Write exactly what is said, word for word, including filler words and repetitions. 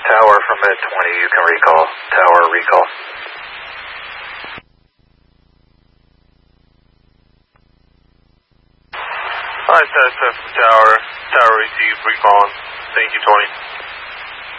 Tower from mid twenty, you can recall. Tower recall. Hi, S S F Tower. Tower received, recalling. Thank you, twenty.